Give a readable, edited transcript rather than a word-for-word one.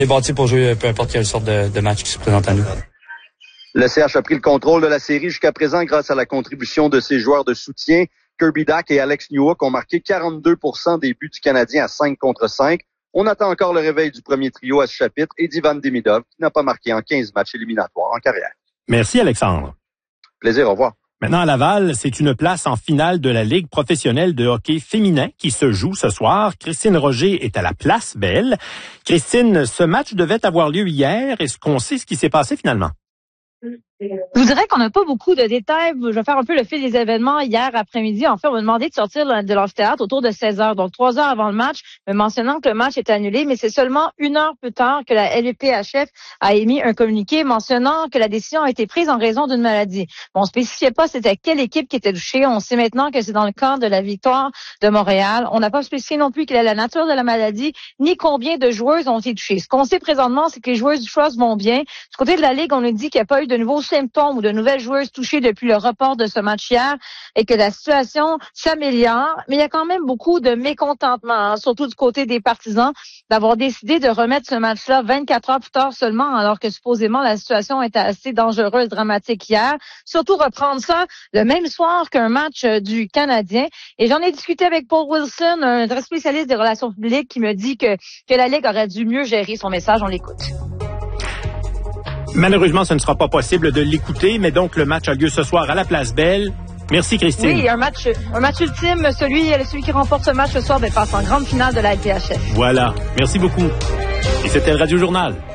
est bâti pour jouer peu importe quelle sorte de match qui se présente à nous. Le CH a pris le contrôle de la série jusqu'à présent grâce à la contribution de ses joueurs de soutien. Kirby Dack et Alex Newhook ont marqué 42% des buts du Canadien à 5-5. On attend encore le réveil du premier trio à ce chapitre et d'Ivan Demidov, qui n'a pas marqué en 15 matchs éliminatoires en carrière. Merci, Alexandre. Plaisir, au revoir. Maintenant, à Laval, c'est une place en finale de la Ligue professionnelle de hockey féminin qui se joue ce soir. Christine Roger est à la Place Belle. Christine, ce match devait avoir lieu hier. Est-ce qu'on sait ce qui s'est passé finalement? Je vous dirais qu'on n'a pas beaucoup de détails. Je vais faire un peu le fil des événements hier après-midi. En fait, on m'a demandé de sortir de l'amphithéâtre autour de 16h, donc 3 heures avant le match, me mentionnant que le match est annulé, mais c'est seulement 1 heure plus tard que la LEPHF a émis un communiqué mentionnant que la décision a été prise en raison d'une maladie. Bon, on spécifiait pas c'était quelle équipe qui était touchée. On sait maintenant que c'est dans le cas de la Victoire de Montréal. On n'a pas spécifié non plus quelle est la nature de la maladie, ni combien de joueuses ont été touchées. Ce qu'on sait présentement, c'est que les joueuses du Frost vont bien. Du côté de la Ligue, on nous dit qu'il n'y a pas eu de nouveaux symptômes ou de nouvelles joueuses touchées depuis le report de ce match hier et que la situation s'améliore. Mais il y a quand même beaucoup de mécontentement, surtout du côté des partisans, d'avoir décidé de remettre ce match-là 24 heures plus tard seulement, alors que supposément la situation était assez dangereuse, dramatique hier. Surtout reprendre ça le même soir qu'un match du Canadien. Et j'en ai discuté avec Paul Wilson, un très spécialiste des relations publiques, qui me dit que la Ligue aurait dû mieux gérer son message. On l'écoute. Malheureusement, ce ne sera pas possible de l'écouter, mais donc le match a lieu ce soir à la Place Belle. Merci, Christine. Oui, un match ultime. Celui qui remporte ce match ce soir passe en grande finale de la LPHF. Voilà. Merci beaucoup. Et c'était le Radio Journal.